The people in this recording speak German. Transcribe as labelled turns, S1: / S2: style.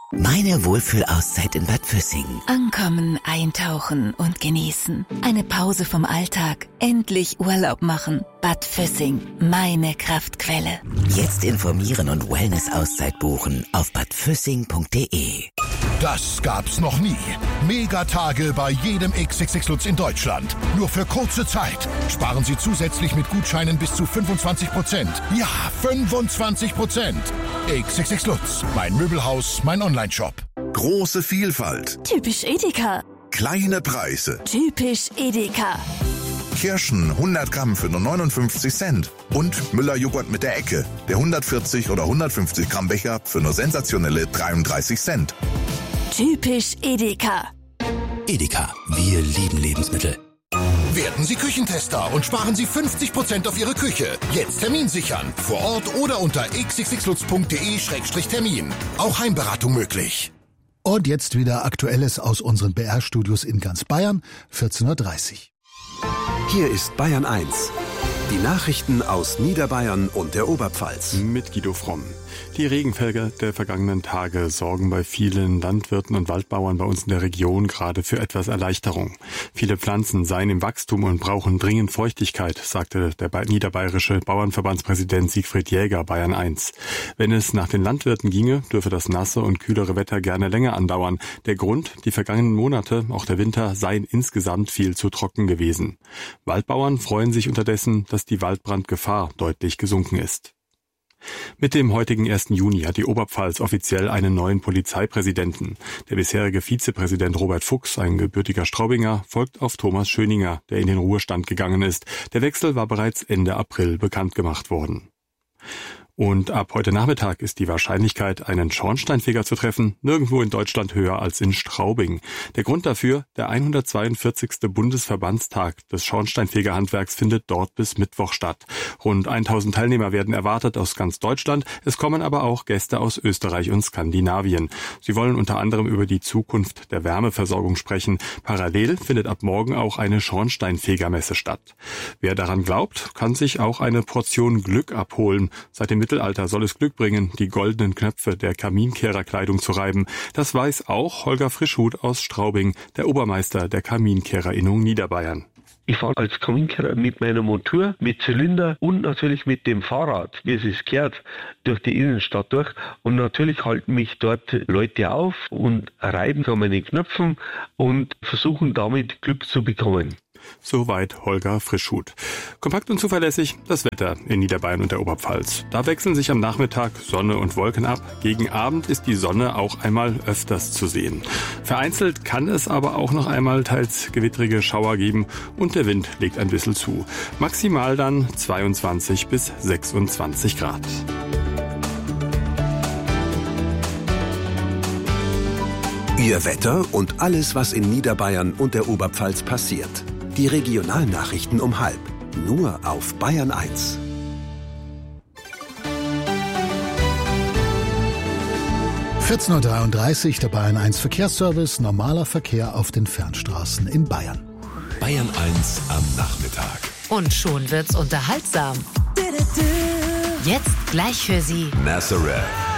S1: Meine Wohlfühlauszeit in Bad Füssing.
S2: Ankommen, eintauchen und genießen. Eine Pause vom Alltag. Endlich Urlaub machen. Bad Füssing, meine Kraftquelle.
S1: Jetzt informieren und Wellness-Auszeit buchen auf badfüssing.de.
S3: Das gab's noch nie. Megatage bei jedem XXX Lutz in Deutschland. Nur für kurze Zeit. Sparen Sie zusätzlich mit Gutscheinen bis zu 25%. Ja, 25%. XXX Lutz. Mein Möbelhaus, mein Onlineshop.
S4: Große Vielfalt.
S2: Typisch Edeka.
S4: Kleine Preise.
S2: Typisch Edeka.
S4: Kirschen 100 Gramm für nur 59 Cent. Und Müller-Joghurt mit der Ecke. Der 140 oder 150 Gramm Becher für nur sensationelle 33 Cent.
S2: Typisch Edeka.
S1: Edeka, wir lieben Lebensmittel.
S3: Werden Sie Küchentester und sparen Sie 50% auf Ihre Küche. Jetzt Termin sichern. Vor Ort oder unter xxxlutz.de/termin. Auch Heimberatung möglich.
S5: Und jetzt wieder Aktuelles aus unseren BR-Studios in ganz Bayern, 14.30 Uhr.
S6: Hier ist Bayern 1. Die Nachrichten aus Niederbayern und der Oberpfalz.
S7: Mit Guido Fromm. Die Regenfälle der vergangenen Tage sorgen bei vielen Landwirten und Waldbauern bei uns in der Region gerade für etwas Erleichterung. Viele Pflanzen seien im Wachstum und brauchen dringend Feuchtigkeit, sagte der niederbayerische Bauernverbandspräsident Siegfried Jäger Bayern 1. Wenn es nach den Landwirten ginge, dürfe das nasse und kühlere Wetter gerne länger andauern. Der Grund, die vergangenen Monate, auch der Winter, seien insgesamt viel zu trocken gewesen. Waldbauern freuen sich unterdessen, dass die Waldbrandgefahr deutlich gesunken ist. Mit dem heutigen 1. Juni hat die Oberpfalz offiziell einen neuen Polizeipräsidenten. Der bisherige Vizepräsident Robert Fuchs, ein gebürtiger Straubinger, folgt auf Thomas Schöninger, der in den Ruhestand gegangen ist. Der Wechsel war bereits Ende April bekannt gemacht worden. Und ab heute Nachmittag ist die Wahrscheinlichkeit, einen Schornsteinfeger zu treffen, nirgendwo in Deutschland höher als in Straubing. Der Grund dafür, der 142. Bundesverbandstag des Schornsteinfegerhandwerks findet dort bis Mittwoch statt. Rund 1000 Teilnehmer werden erwartet aus ganz Deutschland. Es kommen aber auch Gäste aus Österreich und Skandinavien. Sie wollen unter anderem über die Zukunft der Wärmeversorgung sprechen. Parallel findet ab morgen auch eine Schornsteinfegermesse statt. Wer daran glaubt, kann sich auch eine Portion Glück abholen. Seit dem Mittelalter soll es Glück bringen, die goldenen Knöpfe der Kaminkehrerkleidung zu reiben. Das weiß auch Holger Frischhuth aus Straubing, der Obermeister der Kaminkehrerinnung Niederbayern.
S8: Ich fahre als Kaminkehrer mit meiner Montur, mit Zylinder und natürlich mit dem Fahrrad, wie es sich gehört, durch die Innenstadt durch. Und natürlich halten mich dort Leute auf und reiben so meine Knöpfen und versuchen damit Glück zu bekommen.
S7: Soweit Holger Frischhuth. Kompakt und zuverlässig das Wetter in Niederbayern und der Oberpfalz. Da wechseln sich am Nachmittag Sonne und Wolken ab. Gegen Abend ist die Sonne auch einmal öfters zu sehen. Vereinzelt kann es aber auch noch einmal teils gewittrige Schauer geben und der Wind legt ein bisschen zu. Maximal dann 22 bis 26 Grad.
S6: Ihr Wetter und alles, was in Niederbayern und der Oberpfalz passiert. Die Regionalnachrichten um 12:30. Nur auf Bayern 1.
S5: (14.33 Uhr) der Bayern 1 Verkehrsservice. Normaler Verkehr auf den Fernstraßen in Bayern.
S9: Bayern 1 am Nachmittag.
S10: Und schon wird's unterhaltsam. Jetzt gleich für Sie
S9: Nazareth.